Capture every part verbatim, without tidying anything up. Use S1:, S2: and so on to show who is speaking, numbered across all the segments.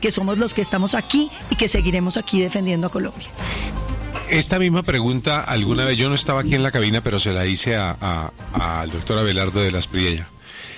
S1: que somos los que estamos aquí y que seguiremos aquí defendiendo a Colombia.
S2: Esta misma pregunta alguna vez, yo no estaba aquí en la cabina, pero se la hice a, a, al doctor Abelardo de las Priella.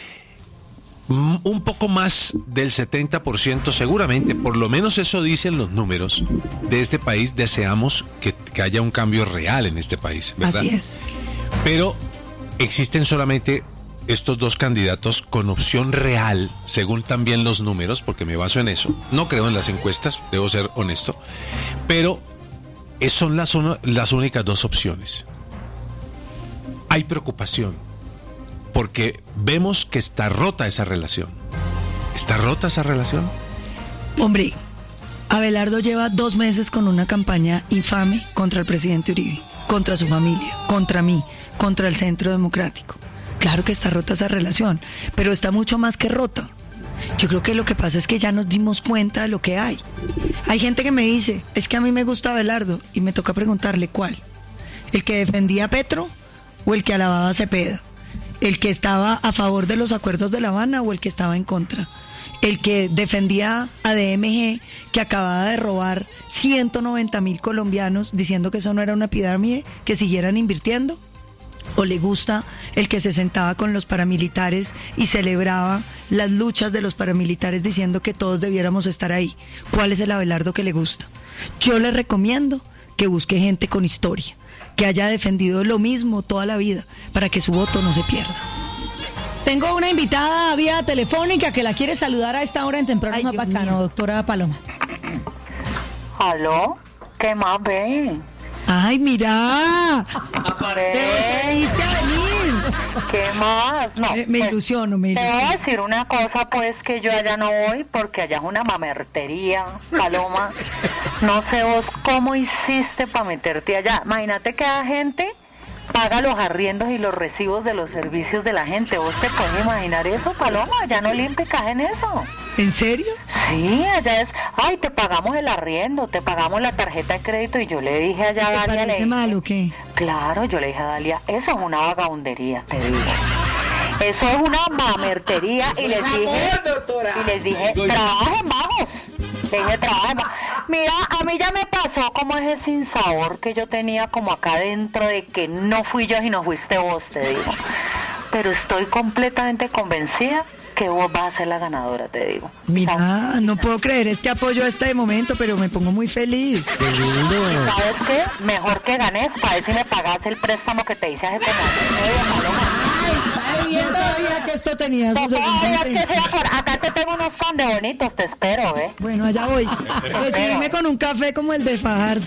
S2: Un poco más del setenta por ciento, seguramente, por lo menos eso dicen los números, de este país deseamos que, que haya un cambio real en este país, ¿verdad?
S1: Así es.
S2: Pero existen solamente estos dos candidatos con opción real, según también los números, porque me baso en eso. No creo en las encuestas, debo ser honesto, pero son las, uno, las únicas dos opciones. Hay preocupación, porque vemos que está rota esa relación. ¿Está rota esa relación?
S1: Hombre, Abelardo lleva dos meses con una campaña infame contra el presidente Uribe, contra su familia, contra mí, contra el Centro Democrático. Claro que está rota esa relación, pero está mucho más que rota. Yo creo que lo que pasa es que ya nos dimos cuenta de lo que hay. Hay gente que me dice, es que a mí me gusta Abelardo, y me toca preguntarle cuál. ¿El que defendía a Petro o el que alababa a Cepeda? ¿El que estaba a favor de los acuerdos de La Habana o el que estaba en contra? ¿El que defendía a D M G, que acababa de robar ciento noventa mil colombianos diciendo que eso no era una pirámide, que siguieran invirtiendo? ¿O le gusta el que se sentaba con los paramilitares y celebraba las luchas de los paramilitares diciendo que todos debiéramos estar ahí? ¿Cuál es el Abelardo que le gusta? Yo le recomiendo que busque gente con historia, que haya defendido lo mismo toda la vida, para que su voto no se pierda.
S3: Tengo una invitada vía telefónica que la quiere saludar a esta hora en Temprano Ay, Más Dios Bacano, mío. Doctora Paloma.
S4: ¿Aló? ¿Qué más ven?
S1: ¡Ay, mira! ¡Te diste a venir!
S4: ¿Qué más? No,
S1: me, me
S4: pues,
S1: ilusiono, me ilusiono.
S4: Te voy a decir una cosa, pues, que yo allá no voy, porque allá es una mamertería, Paloma. No sé vos cómo hiciste para meterte allá. Imagínate que la gente paga los arriendos y los recibos de los servicios de la gente. ¿Vos te puedes imaginar eso, Paloma? Allá no olímpicas en eso.
S1: ¿En serio?
S4: Sí, allá es, ay, te pagamos el arriendo, te pagamos la tarjeta de crédito. Y yo le dije allá a Dalia...
S1: ¿Te parece mal o qué?
S4: Claro, yo le dije a Dalia, eso es una vagabundería, te digo. Eso es una mamertería. Y les dije, y les dije, trabajen, vamos. Le dije, trabajen, vamos. Mira, a mí ya me pasó como ese sinsabor que yo tenía como acá dentro de que no fui yo y no fuiste vos, te digo. Pero estoy completamente convencida que vos vas a ser la ganadora, te digo.
S1: Mira,
S4: ¿sabes?
S1: No puedo creer este apoyo a este momento, pero me pongo muy feliz.
S4: Qué lindo. ¿Sabes qué? Mejor que ganes, para ver si me pagas el préstamo que te hice hace como
S1: Ay, yo sabía que esto tenía su segunda intención.
S4: Acá te tengo unos pan de bonitos, te espero, ¿eh?
S1: Bueno, allá voy. Recibime con un café como el de Fajardo.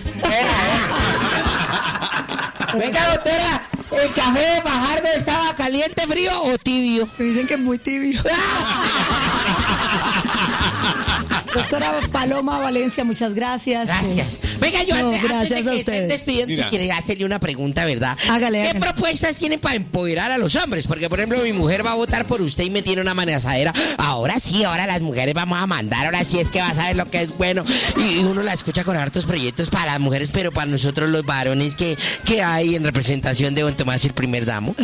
S5: Venga, doctora, ¿el café de Fajardo estaba caliente, frío o tibio?
S1: Me dicen que es muy tibio.
S3: Doctora Paloma Valencia, muchas gracias.
S5: Gracias. Venga, yo
S1: No,
S5: antes,
S1: gracias
S5: antes de
S1: a
S5: que
S1: ustedes.
S5: estén despidiendo, quería hacerle una pregunta, ¿verdad?
S1: Hágale,
S5: ¿Qué
S1: hágale.
S5: propuestas tienen para empoderar a los hombres? Porque, por ejemplo, mi mujer va a votar por usted y me tiene una amenazadera. Ahora sí, ahora las mujeres vamos a mandar, ahora sí es que va a saber lo que es bueno. Y uno la escucha con hartos proyectos para las mujeres, pero para nosotros los varones, ¿qué, qué hay en representación de don Tomás, el primer damo?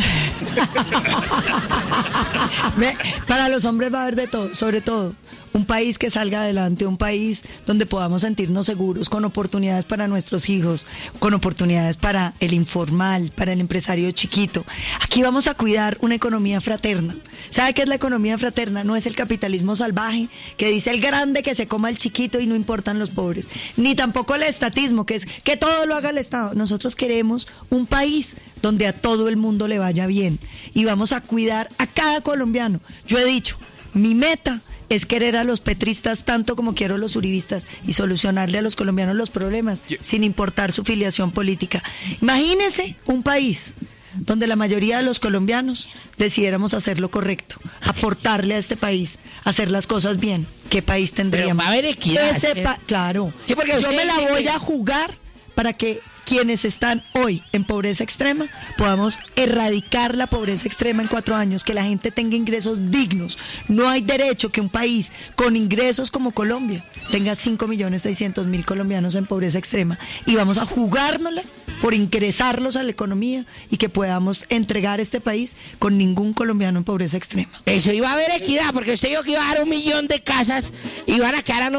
S1: Para los hombres va a haber de todo, sobre todo un país que salga adelante, un país donde podamos sentirnos seguros, con oportunidades para nuestros hijos, con oportunidades para el informal, para el empresario chiquito. Aquí vamos a cuidar una economía fraterna. ¿Sabe qué es la economía fraterna? No es el capitalismo salvaje que dice el grande que se coma el chiquito y no importan los pobres, ni tampoco el estatismo, que es que todo lo haga el Estado. Nosotros queremos un país donde a todo el mundo le vaya bien y vamos a cuidar a cada colombiano. Yo he dicho, mi meta es querer a los petristas tanto como quiero a los uribistas y solucionarle a los colombianos los problemas Yo... sin importar su filiación política. Imagínese un país donde la mayoría de los colombianos decidiéramos hacer lo correcto, aportarle a este país, hacer las cosas bien. ¿Qué país tendríamos?
S5: Pero va a haber equidad.
S1: Ese pa- claro.
S5: Sí, porque
S1: yo me la
S5: usted...
S1: voy a jugar para que quienes están hoy en pobreza extrema podamos erradicar la pobreza extrema en cuatro años, que la gente tenga ingresos dignos. No hay derecho que un país con ingresos como Colombia tenga cinco millones seiscientos mil colombianos en pobreza extrema, y vamos a jugárnosla por ingresarlos a la economía y que podamos entregar este país con ningún colombiano en pobreza extrema.
S5: Eso iba a haber equidad, porque usted dijo que iba a dar un millón de casas y van a quedar a